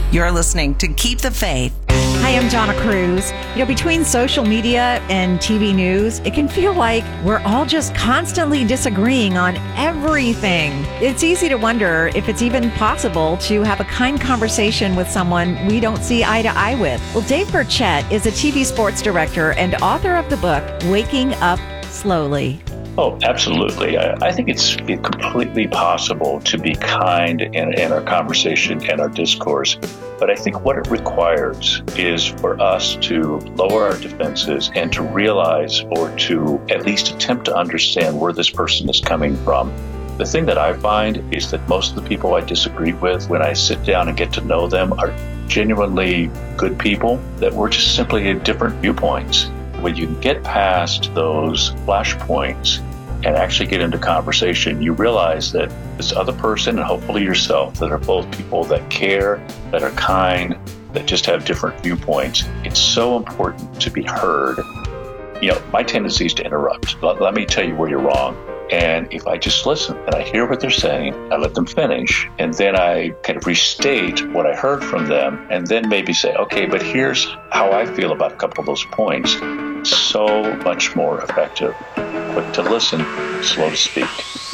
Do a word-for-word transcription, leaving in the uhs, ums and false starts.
You're listening to Keep the Faith. Hi, I'm Donna Cruz. You know, between social media and T V news, it can feel like we're all just constantly disagreeing on everything. It's easy to wonder if it's even possible to have a kind conversation with someone we don't see eye to eye with. Well, Dave Burchett is a T V sports director and author of the book, Waking Up Slowly. Oh, absolutely. I, I think it's completely possible to be kind in, in our conversation and our discourse. But I think what it requires is for us to lower our defenses and to realize, or to at least attempt to understand where this person is coming from. The thing that I find is that most of the people I disagree with, when I sit down and get to know them, are genuinely good people that we're just simply at different viewpoints. When you get past those flashpoints and actually get into conversation, you realize that this other person, and hopefully yourself, that are both people that care, that are kind, that just have different viewpoints. It's so important to be heard. You know, my tendency is to interrupt. Let, let me tell you where you're wrong. And if I just listen and I hear what they're saying, I let them finish, and then I kind of restate what I heard from them, and then maybe say, okay, but here's how I feel about a couple of those points. So much more effective. Quick to listen, slow to speak.